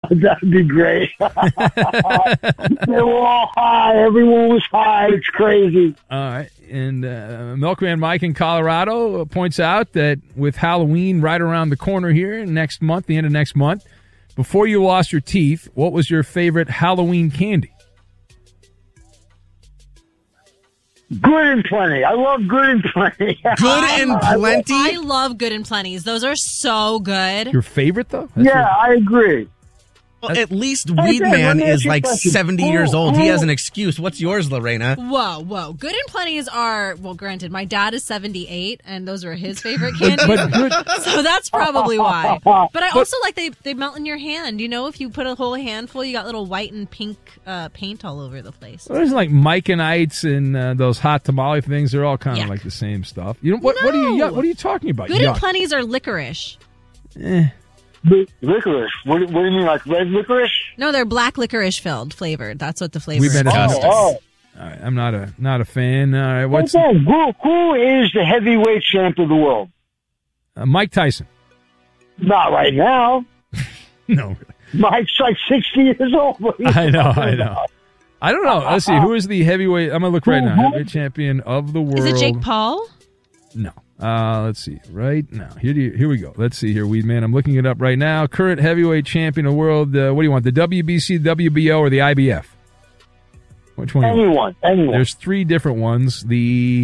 that'd be great. They were all high. Everyone was high. It's crazy. All right. And Milkman Mike in Colorado points out that with Halloween right around the corner here next month, the end of next month, before you lost your teeth, what was your favorite Halloween candy? Good and Plenty. I love Good and Plenty. Good and Plenty? I love Good and Plenty's. Those are so good. Your favorite, though? I agree. Well, at least Weed Man is like 70 years old. He has an excuse. What's yours, Lorena? Whoa. Good and Plenty's are, well, granted, my dad is 78, and those are his favorite candies. So that's probably why. But I also like they melt in your hand. You know, if you put a whole handful, you got little white and pink paint all over the place. Well, there's like Mike and Ites and those hot tamale things. They're all kind of like the same stuff. You know what? No. What are you talking about? Good and Plenty's are licorice. Licorice? What do you mean, like red licorice? No, they're black licorice flavored. That's what the flavor is. We've been Oh. All right, I'm not a fan. All right, what's who is the heavyweight champ of the world? Mike Tyson? Not right now. No, Mike's like 60 years old. I know. I don't know. Let's see. Who is the heavyweight? I'm gonna look right now. Heavyweight champion of the world. Is it Jake Paul? No. Let's see. Right now. Here we go. Let's see here, Weed Man. I'm looking it up right now. Current heavyweight champion of the world. What do you want? The WBC, WBO, or the IBF? Which one? Anyone. There's three different ones. The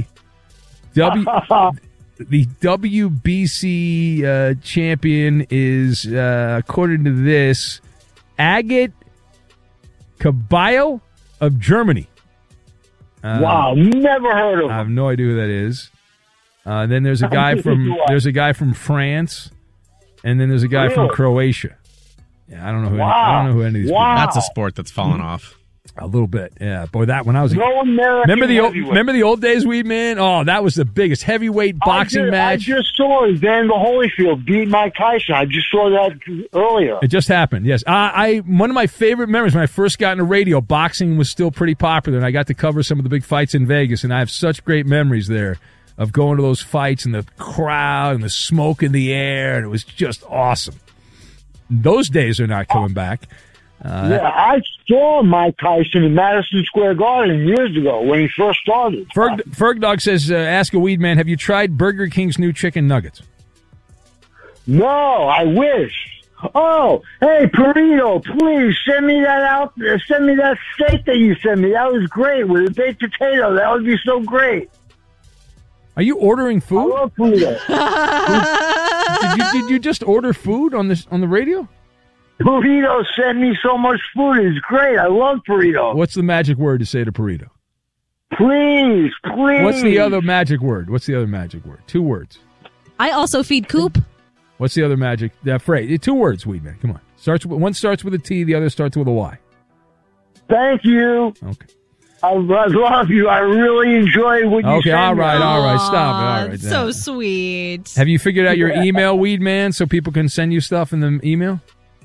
WBC champion is, according to this, Agit Kabayel of Germany. Wow, never heard of him. I have no idea who that is. Then there's a guy from France, and then there's a guy from Croatia. Yeah, I don't know who any of these people are. That's a sport that's fallen off. A little bit, yeah. Boy, that when I was remember the old days, Weed Man? Oh, that was the biggest heavyweight boxing match. I just saw Evander Holyfield beat Mike Tyson. I just saw that earlier. It just happened. Yes, one of my favorite memories when I first got into radio, boxing was still pretty popular, and I got to cover some of the big fights in Vegas, and I have such great memories there of going to those fights and the crowd and the smoke in the air, and it was just awesome. Those days are not coming back. I saw Mike Tyson in Madison Square Garden years ago when he first started. Ferg Dog says, ask a Weed Man, have you tried Burger King's new chicken nuggets? No, I wish. Oh, hey, Perito, please send me that out. Send me that steak that you sent me. That was great with a baked potato. That would be so great. Are you ordering food? I love Perito. Did you just order food on the radio? Burrito sent me so much food. It's great. I love Burrito. What's the magic word to say to Burrito? Please. What's the other magic word? 2 words. I also feed Coop. What's the other magic phrase? 2 words, Weed Man. Come on. One starts with a T, the other starts with a Y. Thank you. Okay. I love you. I really enjoy what you Okay, all right. Stop it. All right. So sweet. Have you figured out your email, Weed Man, so people can send you stuff in the email?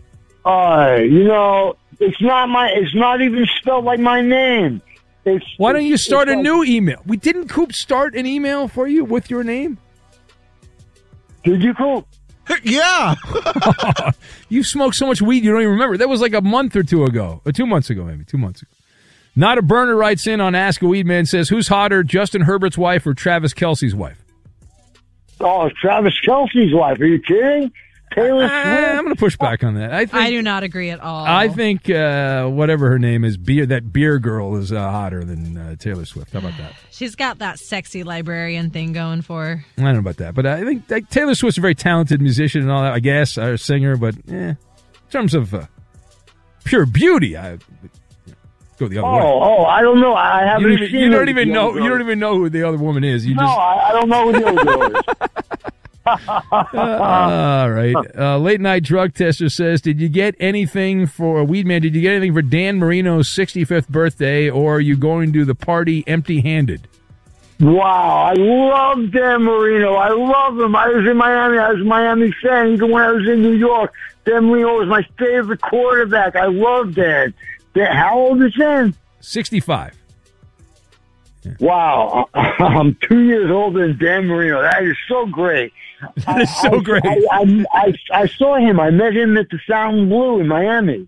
It's not even spelled like my name. Why don't you start a new email? Didn't Coop start an email for you with your name? Did you, Coop? Yeah. You smoked so much weed you don't even remember. That was like a month or 2 ago. Or 2 months ago, maybe. 2 months ago. Not a Burner writes in on Ask a Weed Man, says, who's hotter, Justin Herbert's wife or Travis Kelce's wife? Oh, Travis Kelce's wife. Are you kidding? Taylor Swift? I'm going to push back on that. I do not agree at all. I think whatever her name is, that beer girl is hotter than Taylor Swift. How about that? She's got that sexy librarian thing going for her. I don't know about that, but I think Taylor Swift's a very talented musician and all that, I guess, or singer, but in terms of pure beauty, I go the other way. Oh, I don't know. I haven't seen You don't even know who the other woman is. I don't know who the other girl is. All right. Late night drug tester says, did you get anything for Weed Man? Did you get anything for Dan Marino's 65th birthday, or are you going to the party empty-handed? Wow, I love Dan Marino. I love him. I was in Miami. I was a Miami fan. Even when I was in New York, Dan Marino was my favorite quarterback. I love Dan. How old is Dan? 65. Yeah. Wow, I'm 2 years older than Dan Marino. That is so great. That is so great. I saw him. I met him at the Sound Blue in Miami.